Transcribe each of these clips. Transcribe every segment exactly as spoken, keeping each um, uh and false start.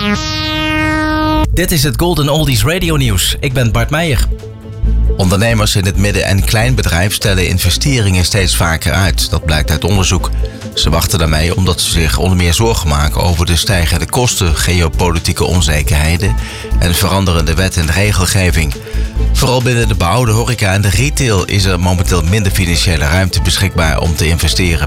Dit is het Golden Oldies Radio Nieuws. Ik ben Bart Meijer. Ondernemers in het midden- en kleinbedrijf stellen investeringen steeds vaker uit. Dat blijkt uit onderzoek. Ze wachten daarmee omdat ze zich onder meer zorgen maken over de stijgende kosten, geopolitieke onzekerheden en veranderende wet en regelgeving. Vooral binnen de bouw, de horeca en de retail is er momenteel minder financiële ruimte beschikbaar om te investeren.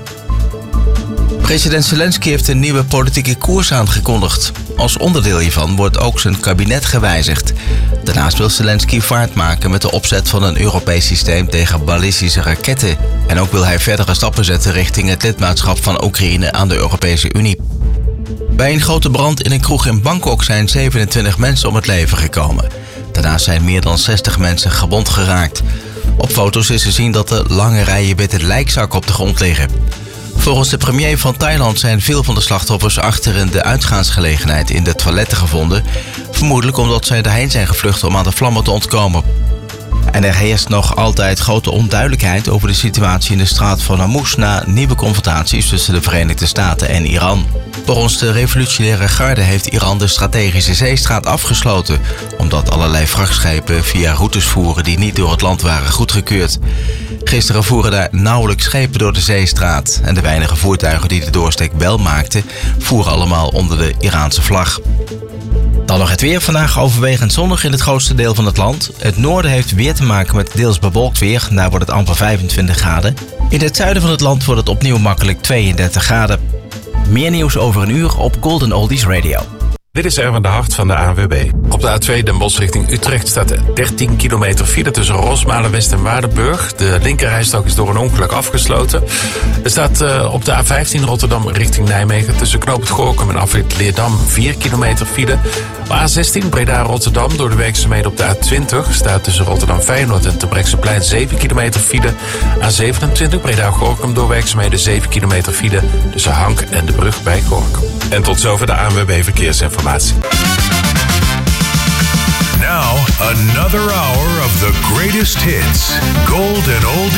President Zelensky heeft een nieuwe politieke koers aangekondigd. Als onderdeel hiervan wordt ook zijn kabinet gewijzigd. Daarnaast wil Zelensky vaart maken met de opzet van een Europees systeem tegen ballistische raketten. En ook wil hij verdere stappen zetten richting het lidmaatschap van Oekraïne aan de Europese Unie. Bij een grote brand in een kroeg in Bangkok zijn zevenentwintig mensen om het leven gekomen. Daarnaast zijn meer dan zestig mensen gewond geraakt. Op foto's is te zien dat er lange rijen witte lijkzakken op de grond liggen. Volgens de premier van Thailand zijn veel van de slachtoffers achter in de uitgaansgelegenheid in de toiletten gevonden. Vermoedelijk omdat zij daarheen zijn gevlucht om aan de vlammen te ontkomen. En er heerst nog altijd grote onduidelijkheid over de situatie in de straat van Hormuz na nieuwe confrontaties tussen de Verenigde Staten en Iran. Volgens de revolutionaire garde heeft Iran de strategische zeestraat afgesloten, omdat allerlei vrachtschepen via routes voeren die niet door het land waren goedgekeurd. Gisteren voeren daar nauwelijks schepen door de zeestraat en de weinige voertuigen die de doorsteek wel maakten, voeren allemaal onder de Iraanse vlag. Dan nog het weer. Vandaag overwegend zonnig in het grootste deel van het land. Het noorden heeft weer te maken met deels bewolkt weer. Daar wordt het amper vijfentwintig graden. In het zuiden van het land wordt het opnieuw makkelijk tweeëndertig graden. Meer nieuws over een uur op Golden Oldies Radio. Dit is Erwin de Hart van de A N W B. Op de A twee Den Bosch richting Utrecht staat dertien kilometer file tussen Rosmalen West en Waardenburg. De linkerrijstrook is door een ongeluk afgesloten. Er staat uh, op de A vijftien Rotterdam richting Nijmegen tussen Knoop het Gorinchem en afrit Leerdam vier kilometer file. A zestien Breda-Rotterdam door de werkzaamheden op de A twintig staat tussen Rotterdam Feyenoord en Terbrechtseplein zeven kilometer file. A zevenentwintig Breda-Gorinchem door werkzaamheden zeven kilometer file tussen Hank en de brug bij Gorinchem. En tot zover de A N W B Verkeersinformatie. Now, another hour of the greatest hits. Golden Oldies.